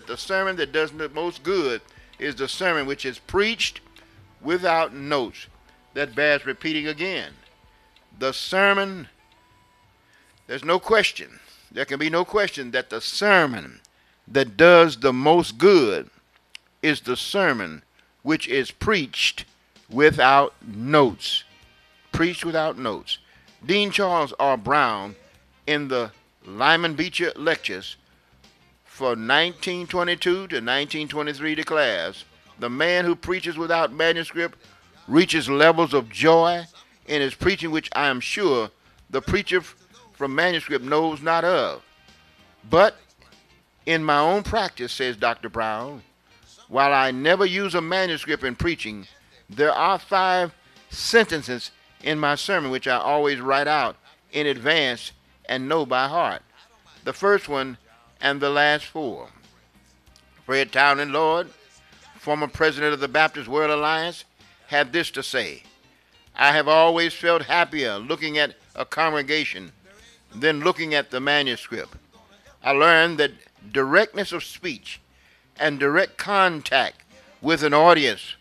the sermon that does the most good is the sermon which is preached without notes. That bears repeating again. The sermon, there's no question, there can be no question that the sermon that does the most good is the sermon which is preached without notes. Preached without notes. Dean Charles R. Brown, in the Lyman Beecher Lectures for 1922 to 1923, declares, "The man who preaches without manuscript reaches levels of joy in his preaching which I am sure the preacher from manuscript knows not of. But in my own practice," says Dr. Brown, "while I never use a manuscript in preaching, there are 5 sentences in my sermon which I always write out in advance and know by heart. The first one and the last 4. Fred Townend Lord, former president of the Baptist World Alliance, had this to say: I have always felt happier looking at a congregation than looking at the manuscript. I learned that directness of speech and direct contact with an audience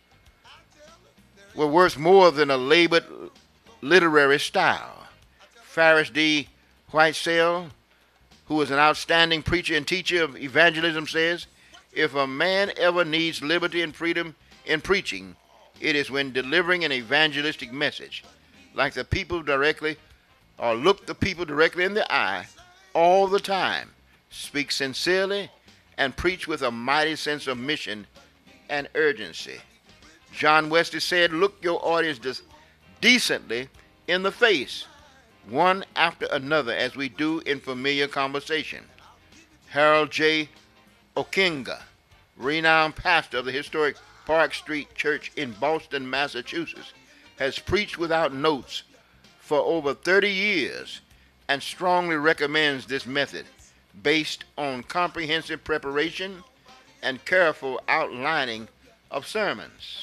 were worth more than a labored literary style. Farris D. Whitesell, who was an outstanding preacher and teacher of evangelism, says, if a man ever needs liberty and freedom in preaching, it is when delivering an evangelistic message. Like the people directly, or look the people directly in the eye all the time, speak sincerely, and preach with a mighty sense of mission and urgency. John Wesley said, look your audience decently in the face, one after another, as we do in familiar conversation. Harold J. Okinga, renowned pastor of the historic Park Street Church in Boston, Massachusetts, has preached without notes for over 30 years and strongly recommends this method based on comprehensive preparation and careful outlining of sermons.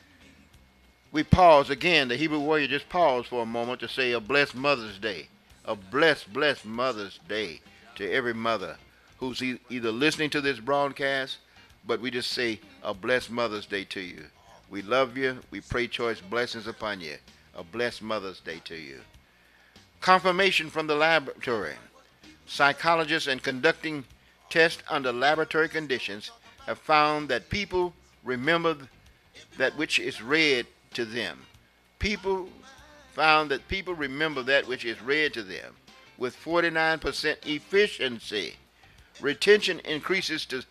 We pause again. The Hebrew warrior just paused for a moment to say a blessed Mother's Day. A blessed Mother's Day to every mother who's either listening to this broadcast, but we just say a blessed Mother's Day to you. We love you. We pray choice blessings upon you. A blessed Mother's Day to you. Confirmation from the laboratory. Psychologists and conducting tests under laboratory conditions have found that people remember that which is read to them. People found that people remember that which is read to them with 49% efficiency. Retention increases to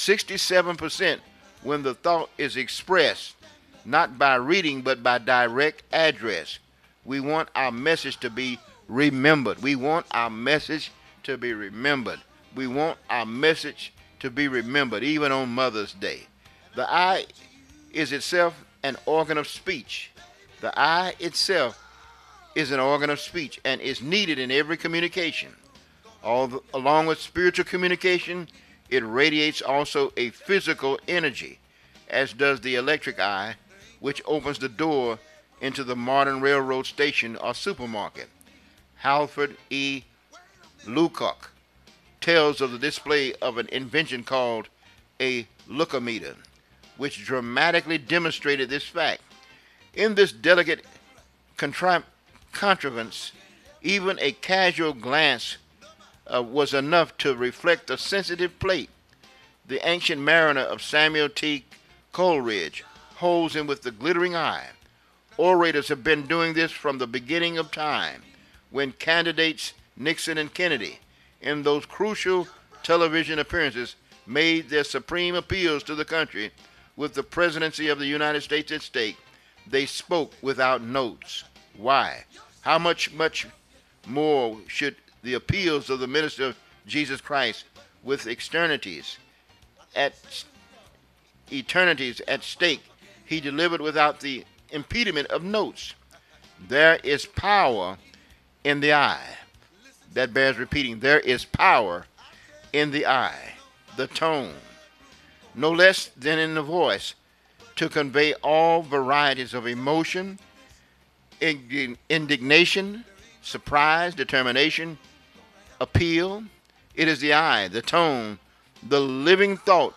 67% when the thought is expressed, not by reading but by direct address. We want our message to be remembered. We want our message to be remembered. We want our message to be remembered, even on Mother's Day. The eye is itself an organ of speech. The eye itself is an organ of speech and is needed in every communication. Along with spiritual communication, it radiates also a physical energy, as does the electric eye, which opens the door into the modern railroad station or supermarket. Halford E. Lucock tells of the display of an invention called a lookometer, which dramatically demonstrated this fact. In this delicate contrivance, even a casual glance was enough to reflect the sensitive plate. The ancient mariner of Samuel T. Coleridge holds him with the glittering eye. Orators have been doing this from the beginning of time, when candidates Nixon and Kennedy, in those crucial television appearances, made their supreme appeals to the country with the presidency of the United States at stake. They spoke without notes. Why? How much more should the appeals of the minister of Jesus Christ, with eternities at stake, he delivered without the impediment of notes? There is power in the eye. That bears repeating. There is power in the eye, the tone, no less than in the voice, to convey all varieties of emotion, indignation, surprise, determination, appeal. It is the eye, the tone, the living thought